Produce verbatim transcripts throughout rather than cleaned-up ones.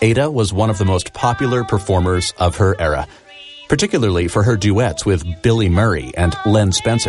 Ada was one of the most popular performers of her era, particularly for her duets with Billy Murray and Len Spencer.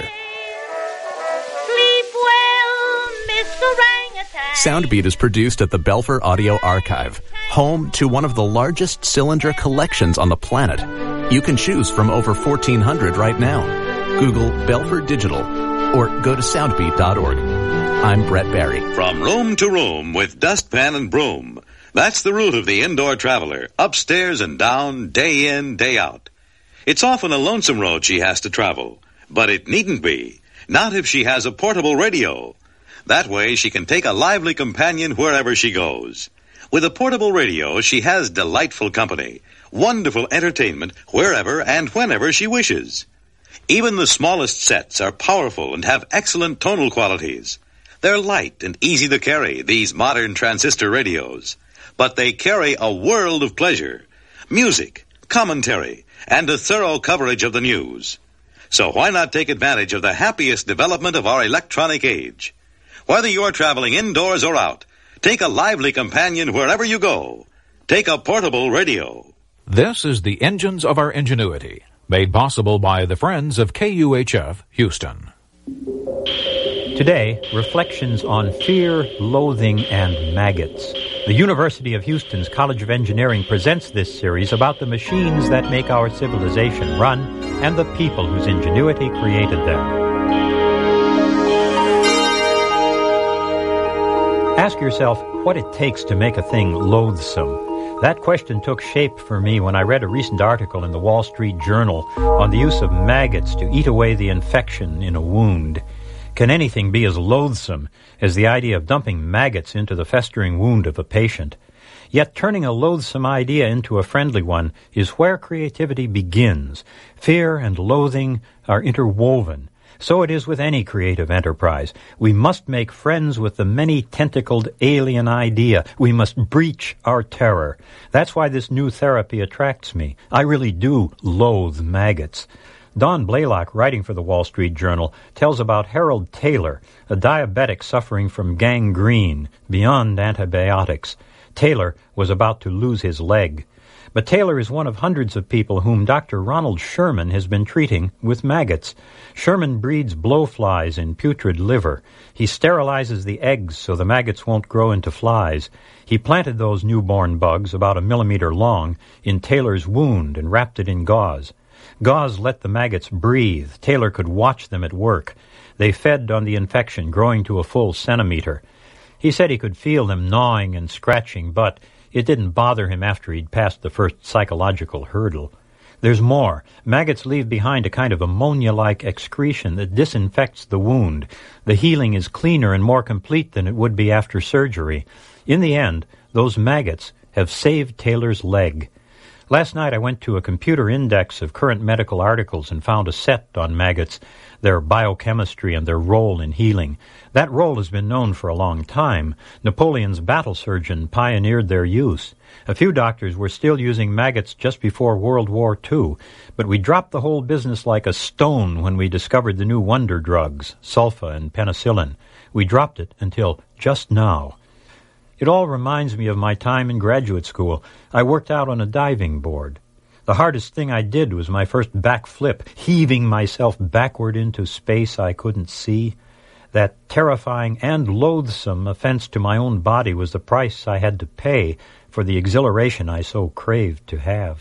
Sleep well, Mister Orangutan. Soundbeat is produced at the Belfer Audio Archive, home to one of the largest cylinder collections on the planet. You can choose from over fourteen hundred right now. Google Belfer Digital or go to soundbeat dot org. I'm Brett Barry. From room to room with dustpan and broom. That's the route of the indoor traveler, upstairs and down, day in, day out. It's often a lonesome road she has to travel, but it needn't be. Not if she has a portable radio. That way she can take a lively companion wherever she goes. With a portable radio, she has delightful company, wonderful entertainment wherever and whenever she wishes. Even the smallest sets are powerful and have excellent tonal qualities. They're light and easy to carry, these modern transistor radios. But they carry a world of pleasure, music, commentary, and a thorough coverage of the news. So why not take advantage of the happiest development of our electronic age? Whether you're traveling indoors or out, take a lively companion wherever you go. Take a portable radio. This is the Engines of Our Ingenuity, made possible by the friends of K U H F Houston. Today, reflections on fear, loathing, and maggots. The University of Houston's College of Engineering presents this series about the machines that make our civilization run and the people whose ingenuity created them. Ask yourself what it takes to make a thing loathsome. That question took shape for me when I read a recent article in the Wall Street Journal on the use of maggots to eat away the infection in a wound. Can anything be as loathsome as the idea of dumping maggots into the festering wound of a patient? Yet turning a loathsome idea into a friendly one is where creativity begins. Fear and loathing are interwoven. So it is with any creative enterprise. We must make friends with the many-tentacled alien idea. We must breach our terror. That's why this new therapy attracts me. I really do loathe maggots. Don Blaylock, writing for the Wall Street Journal, tells about Harold Taylor, a diabetic suffering from gangrene beyond antibiotics. Taylor was about to lose his leg. But Taylor is one of hundreds of people whom Doctor Ronald Sherman has been treating with maggots. Sherman breeds blowflies in putrid liver. He sterilizes the eggs so the maggots won't grow into flies. He planted those newborn bugs, about a millimeter long, in Taylor's wound and wrapped it in gauze. Gauze let the maggots breathe. Taylor could watch them at work. They fed on the infection, growing to a full centimeter. He said he could feel them gnawing and scratching, but it didn't bother him after he'd passed the first psychological hurdle. There's more. Maggots leave behind a kind of ammonia-like excretion that disinfects the wound. The healing is cleaner and more complete than it would be after surgery. In the end, those maggots have saved Taylor's leg. Last night I went to a computer index of current medical articles and found a set on maggots, their biochemistry and their role in healing. That role has been known for a long time. Napoleon's battle surgeon pioneered their use. A few doctors were still using maggots just before World War Two, but we dropped the whole business like a stone when we discovered the new wonder drugs, sulfa and penicillin. We dropped it until just now. It all reminds me of my time in graduate school. I worked out on a diving board. The hardest thing I did was my first backflip, heaving myself backward into space I couldn't see. That terrifying and loathsome offense to my own body was the price I had to pay for the exhilaration I so craved to have.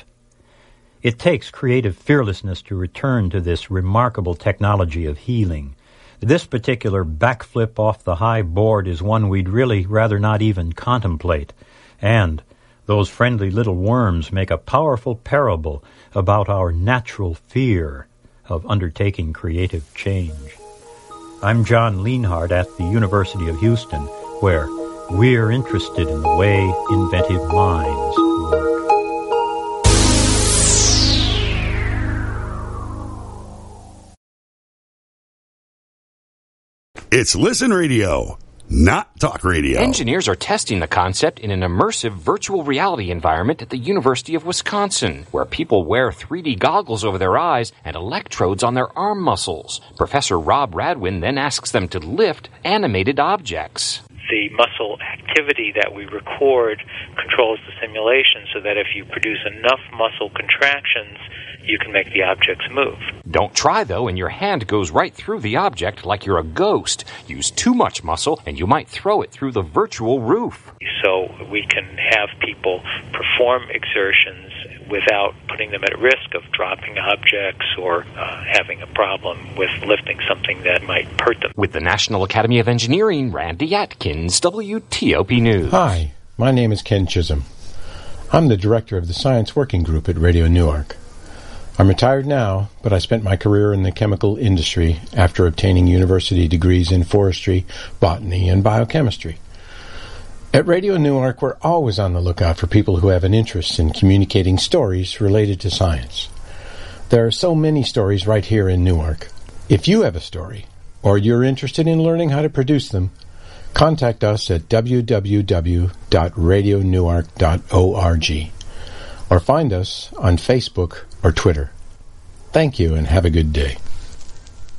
It takes creative fearlessness to return to this remarkable technology of healing. This particular backflip off the high board is one we'd really rather not even contemplate. And those friendly little worms make a powerful parable about our natural fear of undertaking creative change. I'm John Lienhardt at the University of Houston, where we're interested in the way inventive minds work. It's Listen Radio, not talk radio. Engineers are testing the concept in an immersive virtual reality environment at the University of Wisconsin, where people wear three D goggles over their eyes and electrodes on their arm muscles. Professor Rob Radwin then asks them to lift animated objects. the muscle activity that we record controls the simulation so that if you produce enough muscle contractions, you can make the objects move. Don't try, though, and your hand goes right through the object like you're a ghost. Use too much muscle, and you might throw it through the virtual roof. So we can have people perform exertions without putting them at risk of dropping objects or uh, having a problem with lifting something that might hurt them. With the National Academy of Engineering, Randy Atkins, W T O P News. Hi, my name is Ken Chisholm. I'm the director of the Science Working Group at Radio Newark. I'm retired now, but I spent my career in the chemical industry after obtaining university degrees in forestry, botany, and biochemistry. At Radio Newark, we're always on the lookout for people who have an interest in communicating stories related to science. There are so many stories right here in Newark. If you have a story, or you're interested in learning how to produce them, contact us at w w w dot radio newark dot org or find us on Facebook or Twitter. Thank you and have a good day.